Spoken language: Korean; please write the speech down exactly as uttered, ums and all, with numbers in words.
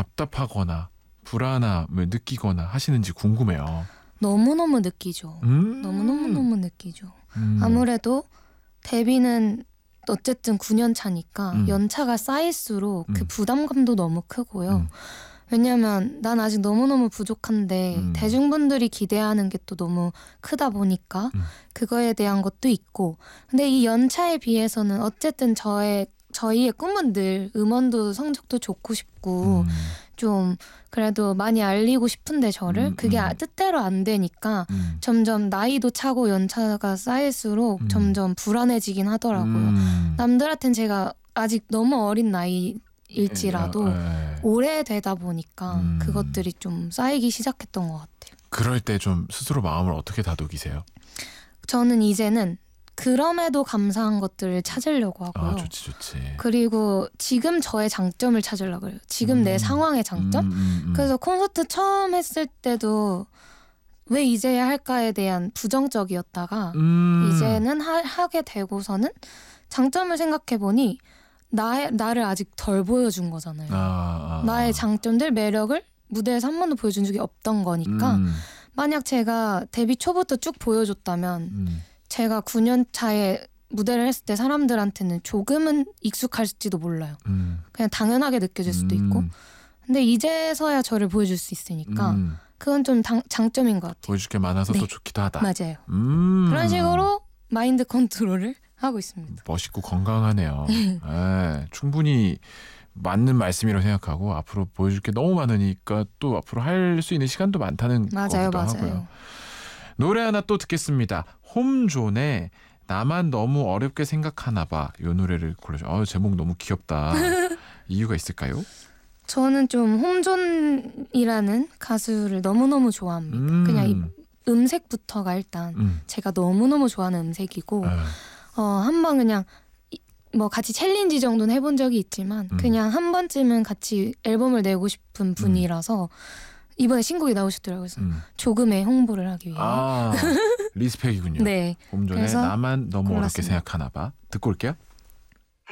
답답하거나 불안함을 느끼거나 하시는지 궁금해요. 너무너무 느끼죠. 음. 너무너무너무 느끼죠. 음. 아무래도 데뷔는 어쨌든 구 년 차니까 음. 연차가 쌓일수록 그 음. 부담감도 너무 크고요. 음. 왜냐면 난 아직 너무너무 부족한데 음. 대중분들이 기대하는 게 또 너무 크다 보니까 음. 그거에 대한 것도 있고, 근데 이 연차에 비해서는 어쨌든 저의 저희의 꿈은 늘 음원도 성적도 좋고 싶고 음. 좀 그래도 많이 알리고 싶은데 저를 음, 그게 음. 뜻대로 안 되니까 음. 점점 나이도 차고 연차가 쌓일수록 음. 점점 불안해지긴 하더라고요. 음. 남들한텐 제가 아직 너무 어린 나이일지라도 예, 예. 오래되다 보니까 음. 그것들이 좀 쌓이기 시작했던 것 같아요. 그럴 때 좀 스스로 마음을 어떻게 다독이세요? 저는 이제는 그럼에도 감사한 것들을 찾으려고 하고요. 아, 좋지 좋지. 그리고 지금 저의 장점을 찾으려고 해요. 지금 음. 내 상황의 장점? 음, 음, 음. 그래서 콘서트 처음 했을 때도 왜 이제야 할까에 대한 부정적이었다가 음. 이제는 하, 하게 되고서는 장점을 생각해보니 나의, 나를 아직 덜 보여준 거잖아요. 아, 아. 나의 장점들, 매력을 무대에서 한 번도 보여준 적이 없던 거니까 음. 만약 제가 데뷔 초부터 쭉 보여줬다면 음. 제가 구 년 차에 무대를 했을 때 사람들한테는 조금은 익숙할지도 몰라요. 음. 그냥 당연하게 느껴질 수도 음. 있고, 근데 이제서야 저를 보여줄 수 있으니까 음. 그건 좀 당, 장점인 것 같아요. 보여줄 게 많아서 네. 또 좋기도 하다. 맞아요. 음. 그런 식으로 마인드 컨트롤을 하고 있습니다. 멋있고 건강하네요. 예, 충분히 맞는 말씀이라고 생각하고 앞으로 보여줄 게 너무 많으니까 또 앞으로 할 수 있는 시간도 많다는 맞아요, 거기도 맞아요. 하고요. 노래 하나 또 듣겠습니다. 홈존의 나만 너무 어렵게 생각하나 봐. 이 노래를 골라줘. 아, 제목 너무 귀엽다. 이유가 있을까요? 저는 좀 홈존이라는 가수를 너무너무 좋아합니다. 음. 그냥 이 음색부터가 일단 음. 제가 너무너무 좋아하는 음색이고, 아, 어, 한번 그냥 이- 뭐 같이 챌린지 정도는 해본 적이 있지만 음. 그냥 한 번쯤은 같이 앨범을 내고 싶은 분이라서 이번에 신곡이 나오셨더라고요. 그래서 음. 조금의 홍보를 하기 위해. 아, 리스펙이군요. 네. 홈존의 그래서 나만 너무 어렵게 골랐습니다. 생각하나 봐. 듣고 올게요.